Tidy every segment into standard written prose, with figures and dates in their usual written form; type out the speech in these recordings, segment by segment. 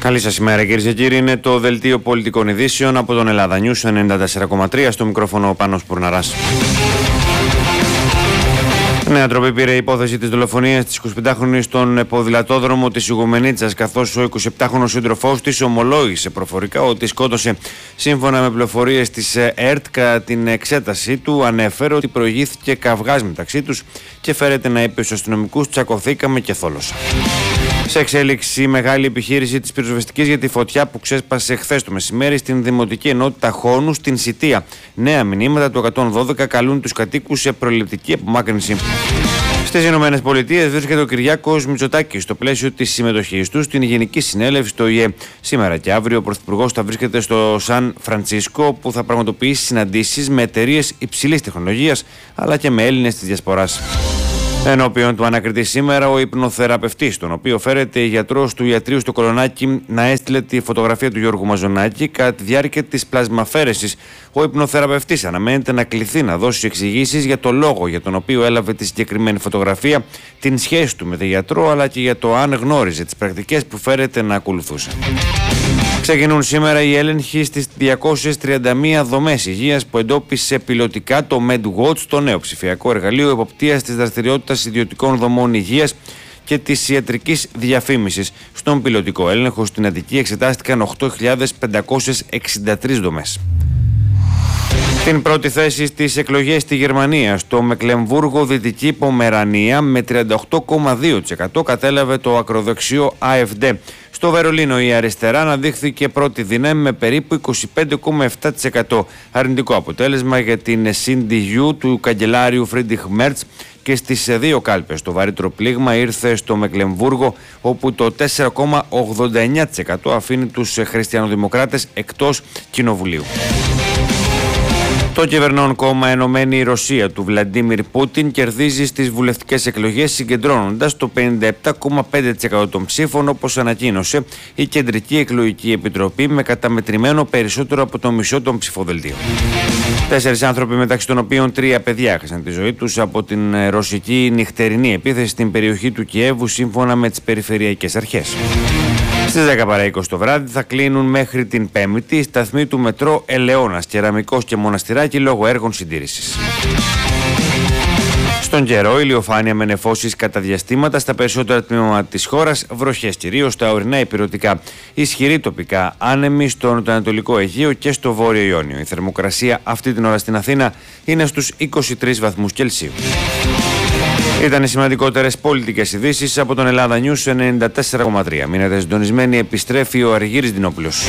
Καλή σας ημέρα, κυρίες και κύριοι. Είναι το δελτίο πολιτικών ειδήσεων από τον Ελλάδα News 94,3. Στο μικρόφωνο ο Πάνος Πουρναράς. Νέα τροπή πήρε η υπόθεση της δολοφονίας της 25χρονης στον ποδηλατόδρομο της Ιγουμενίτσας, καθώς ο 27χρονος σύντροφός της ομολόγησε προφορικά ότι σκότωσε. Σύμφωνα με πληροφορίες της ΕΡΤ, κατά την εξέτασή του ανέφερε ότι προηγήθηκε καυγάς μεταξύ τους και φέρεται να είπε στους αστυνομικούς «Τσακωθήκαμε και θόλωσα». Σε εξέλιξη μεγάλη επιχείρηση της πυροσβεστικής για τη φωτιά που ξέσπασε χθες το μεσημέρι στην Δημοτική Ενότητα Χόνου στην Σιτία. Νέα μηνύματα του 112 καλούν τους κατοίκους σε προληπτική απομάκρυνση. Στις Ηνωμένες Πολιτείες βρίσκεται ο Κυριάκος Μητσοτάκης στο πλαίσιο της συμμετοχής του στην Γενική Συνέλευση του ΟΗΕ. Σήμερα και αύριο ο Πρωθυπουργός θα βρίσκεται στο Σαν Φραντσίσκο, που θα πραγματοποιήσει συναντήσεις με εταιρείες υψηλής τεχνολογίας αλλά και με Έλληνες της Διασποράς. Ενώπιον του ανακριτή σήμερα ο υπνοθεραπευτής, τον οποίο φέρεται γιατρός του ιατρείου στο Κολονάκι να έστειλε τη φωτογραφία του Γιώργου Μαζονάκη κατά τη διάρκεια της πλασμαφέρεσης. Ο υπνοθεραπευτής αναμένεται να κληθεί να δώσει εξηγήσεις για το λόγο για τον οποίο έλαβε τη συγκεκριμένη φωτογραφία, την σχέση του με τον γιατρό, αλλά και για το αν γνώριζε τις πρακτικές που φέρεται να ακολουθούσε. Ξεκινούν σήμερα οι έλεγχοι στις 231 δομές υγείας που εντόπισε πιλωτικά το MedWatch, το νέο ψηφιακό εργαλείο εποπτείας της δραστηριότητας ιδιωτικών δομών υγείας και της ιατρικής διαφήμισης. Στον πιλωτικό έλεγχο στην Αττική εξετάστηκαν 8.563 δομές. Στην πρώτη θέση στις εκλογές στη Γερμανία, στο Μεκλεμβούργο Δυτική Πομερανία, με 38,2% κατέλαβε το ακροδεξιό AfD. Στο Βερολίνο η αριστερά αναδείχθηκε πρώτη δύναμη με περίπου 25,7%. Αρνητικό αποτέλεσμα για την CDU του καγκελάριου Φρίντριχ Μέρτς, και στις δύο κάλπες το βαρύτερο πλήγμα ήρθε στο Μεκλεμβούργο, όπου το 4,89% αφήνει τους χριστιανοδημοκράτες εκτός κοινοβουλίου. Το κυβερνών κόμμα Ενωμένη Ρωσία του Βλαντίμιρ Πούτιν κερδίζει στις βουλευτικές εκλογές, συγκεντρώνοντας το 57,5% των ψήφων, όπως ανακοίνωσε η Κεντρική Εκλογική Επιτροπή, με καταμετρημένο περισσότερο από το μισό των ψηφοδελτίων. 4 άνθρωποι, μεταξύ των οποίων 3 παιδιά, έχασαν τη ζωή τους από την ρωσική νυχτερινή επίθεση στην περιοχή του Κιέβου, σύμφωνα με τις περιφερειακές αρχές. Στις 10 παρά 20 το βράδυ θα κλείνουν μέχρι την Πέμπτη οι σταθμοί του μετρό Ελαιώνας, Κεραμικός και Μοναστηράκι λόγω έργων συντήρησης. Στον καιρό, ηλιοφάνεια με νεφώσεις κατά διαστήματα στα περισσότερα τμήματα της χώρας, βροχές κυρίως στα ορεινά ηπειρωτικά. Ισχυρή τοπικά άνεμη στο νοτιοανατολικό Αιγαίο και στο βόρειο Ιόνιο. Η θερμοκρασία αυτή την ώρα στην Αθήνα είναι στους 23 βαθμούς Κελσίου. Ήταν οι σημαντικότερες πολιτικές ειδήσεις από τον Ελλάδα News 94,3. Μείνετε συντονισμένοι, επιστρέφει ο Αργύρης Δινόπουλος.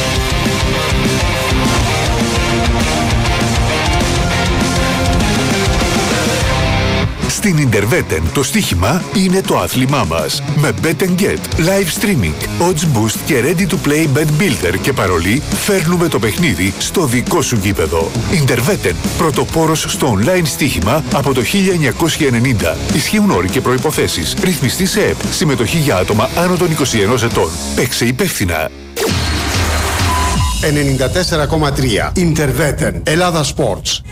Στην Ιντερβέτεν το στοίχημα είναι το άθλημά μας. Με Bet & Get, live streaming, odds boost και ready to play bet builder και παρολί, φέρνουμε το παιχνίδι στο δικό σου γήπεδο. Ιντερβέτεν, πρωτοπόρος στο online στοίχημα από το 1990. Ισχύουν όροι και προϋποθέσεις. Ρυθμιστή σε ΕΠ. Συμμετοχή για άτομα άνω των 21 ετών. Παίξε υπεύθυνα. 94,3. Ιντερβέτεν. Ελλάδα Sports.